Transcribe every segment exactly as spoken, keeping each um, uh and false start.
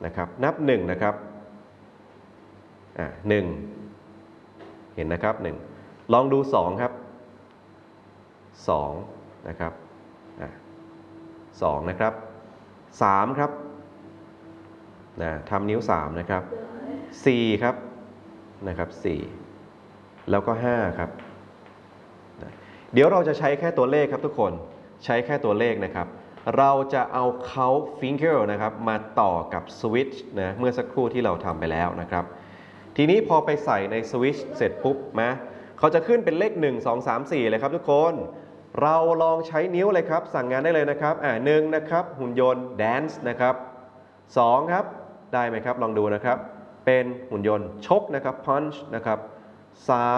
นะครับนับหนึ่งนะครับอ่าหนึ่งเห็นนะครับหนึ่งลองดูสองครับสองนะครับอ่าสองนะครับสามครับนะทำนิ้วสามนะครับสี่ครับนะครับสี่แล้วก็ห้าครับนะเดี๋ยวเราจะใช้แค่ตัวเลขครับทุกคนใช้แค่ตัวเลขนะครับเราจะเอา count finger นะครับมาต่อกับ switch นะเมื่อสักครู่ที่เราทำไปแล้วนะครับทีนี้พอไปใส่ใน switch เสร็จปุ๊บนะเขาจะขึ้นเป็นเลขหนึ่ง สอง สาม สี่เลยครับทุกคนเราลองใช้นิ้วเลยครับสั่งงานได้เลยนะครับอ่าหนึ่งนะครับหุ่นยนต์ dance นะครับสองครับได้ไหมครับลองดูนะครับเป็นหุ่นยนต์ชกนะครับ punch นะครับสาม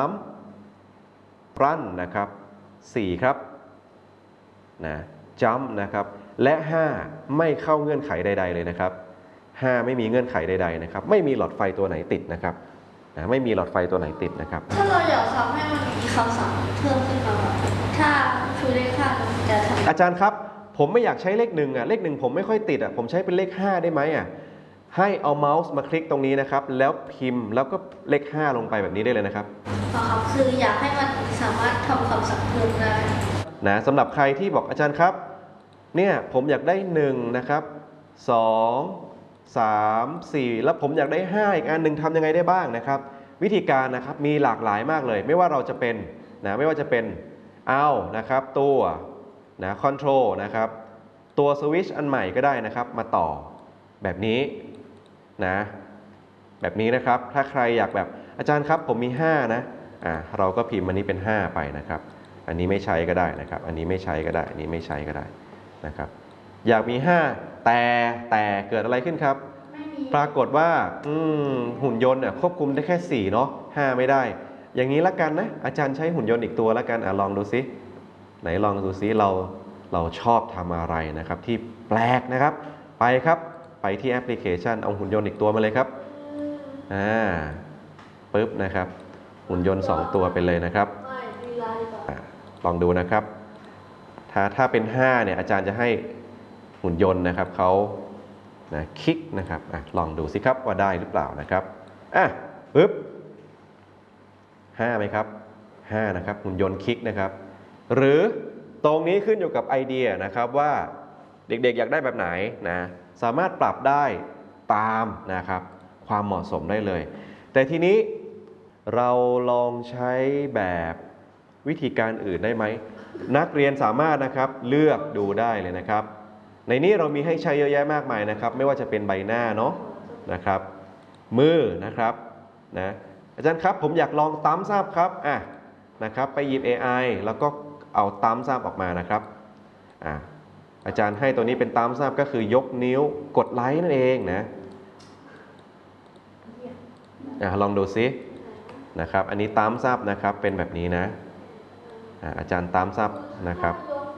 run นะครับสี่ครับนะจัมป์นะครับและห้าไม่เข้าเงื่อนไขใดๆเลยนะครับห้าไม่มีเงื่อนไขใดๆนะครับไม่มีหลอดไฟตัวไหนติดนะครับนะไม่มีหลอดไฟตัวไหนติดนะครับถ้าเราอยากทำให้มันมีคำสั่งเพิ่มขึ้นมาถ้าคือเลขห้าจะทำอาจารย์ครับผมไม่อยากใช้เลขหนึ่งอ่ะเลขหนึ่งผมไม่ค่อยติดอ่ะผมใช้เป็นเลขห้าได้ไหมอ่ะให้เอาเมาส์มาคลิกตรงนี้นะครับแล้วพิมพ์แล้วก็เลขห้าลงไปแบบนี้ได้เลยนะครับครับคืออยากให้มันสามารถทำคำสั่งเพิ่มได้นะสำหรับใครที่บอกอาจารย์ครับเนี่ยผมอยากได้หนึ่งนะครับสองสามสี่แล้วผมอยากได้ห้าอีกอันหนึ่งทำยังไงได้บ้างนะครับวิธีการนะครับมีหลากหลายมากเลยไม่ว่าเราจะเป็นนะไม่ว่าจะเป็นเอานะครับตัวนะคอนโทรลนะครับตัวสวิตช์อันใหม่ก็ได้นะครับมาต่อแบบนี้นะแบบนี้นะครับถ้าใครอยากแบบอาจารย์ครับผมมีห้านะอ่าเราก็พิมพ์อันนี้เป็นห้าไปนะครับอันนี้ไม่ใช้ก็ได้นะครับอันนี้ไม่ใช้ก็ได้อันนี้ไม่ใช้ก็ได้นะครับอยากมีห้าแต่แต่เกิดอะไรขึ้นครับปรากฏว่าหุ่นยนต์เนี่ยควบคุมได้แค่สี่เนาะห้าไม่ได้อย่างนี้ละกันนะอาจารย์ใช้หุ่นยนต์อีกตัวละกันอ่ะลองดูซิไหนลองดูซิเราเราชอบทำอะไรนะครับที่แปลกนะครับไปครับไปที่แอปพลิเคชันเอาหุ่นยนต์อีกตัวมาเลยครับอ่าปึ๊บนะครับหุ่นยนต์สองตัวไปเลยนะครับลองดูนะครับถ้าถ้าเป็นห้าเนี่ยอาจารย์จะให้หุ่นยนต์นะครับเขานะคลิกนะครับอ่ะลองดูสิครับว่าได้หรือเปล่านะครับอ่ะปึ๊บห้าไหมครับห้านะครับหุ่นยนต์คลิกนะครับหรือตรงนี้ขึ้นอยู่กับไอเดียนะครับว่าเด็กๆอยากได้แบบไหนนะสามารถปรับได้ตามนะครับความเหมาะสมได้เลยแต่ทีนี้เราลองใช้แบบวิธีการอื่นได้ไหมนักเรียนสามารถนะครับเลือกดูได้เลยนะครับในนี้เรามีให้ใช้เยอะแยะมากมายนะครับไม่ว่าจะเป็นใบหน้าเนาะนะครับมือนะครับนะอาจารย์ครับผมอยากลองตั้มซับครับอ่ะนะครับไปหยิบ เอ ไอ แล้วก็เอาตั้มซับออกมานะครับอ่ะอาจารย์ให้ตัวนี้เป็นตั้มซับก็คือยกนิ้วกดไลค์นั่นเองนะอ่ะลองดูซินะครับอันนี้ตั้มซับนะครับเป็นแบบนี้นะอาจารย์ตั้มซับนะครับ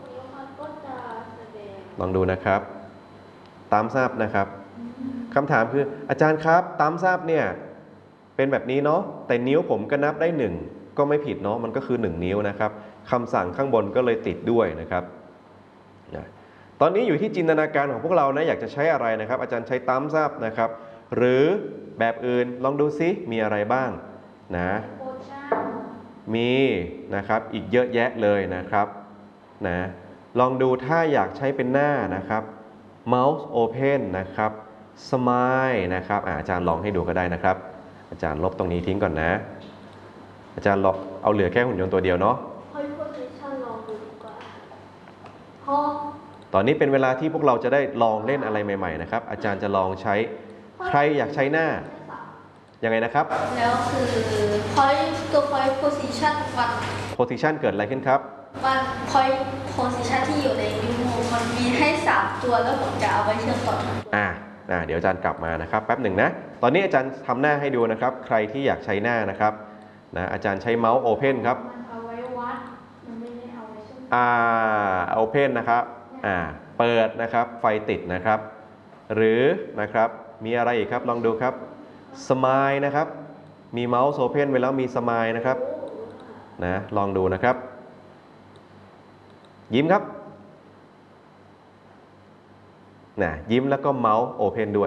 ลองดูนะครับตั้มซับนะครับคำถามคืออาจารย์ครับตั้มซับเนี่ยเป็นแบบนี้เนาะแต่นิ้วผมก็นับได้หนึ่งก็ไม่ผิดเนาะมันก็คือหนึ่งนิ้วนะครับคำสั่งข้างบนก็เลยติดด้วยนะครับตอนนี้อยู่ที่จินตนาการของพวกเรานะอยากจะใช้อะไรนะครับอาจารย์ใช้ตั้มซับนะครับหรือแบบอื่นลองดูซิมีอะไรบ้างนะมีนะครับอีกเยอะแยะเลยนะครับนะลองดูถ้าอยากใช้เป็นหน้านะครับ mouse open นะครับ smile นะครับอาจารย์ลองให้ดูก็ได้นะครับอาจารย์ลบตรงนี้ทิ้งก่อนนะอาจารย์ลบเอาเหลือแค่หุ่นยนต์ตัวเดียวเนาะตอนนี้เป็นเวลาที่พวกเราจะได้ลองเล่นอะไรใหม่ๆนะครับอาจารย์จะลองใช้ใครอยากใช้หน้ายังไงนะครับแล้วคือ point ตัว point position วัน position เกิดอะไรขึ้นครับวัน point position ที่อยู่ในนิ้วมือมันมีให้สามตัวแล้วผมจะเอาไว้เชื่อมต่ออ่าอ่าเดี๋ยวอาจารย์กลับมานะครับแป๊บหนึ่งนะตอนนี้อาจารย์ทำหน้าให้ดูนะครับใครที่อยากใช้หน้านะครับนะอาจารย์ใช้เมาส์ open ครับเอาไว้วัดมันไม่ได้เอาไว้เชื่อมอ่า open นะครับอ่าเปิดนะครับไฟติดนะครับหรือนะครับมีอะไรอีกครับลองดูครับsmile นะครับมีเมาส์ open ไว้แล้วมี smile นะครับนะลองดูนะครับยิ้มครับนะยิ้มแล้วก็เมาส์ open ด้วย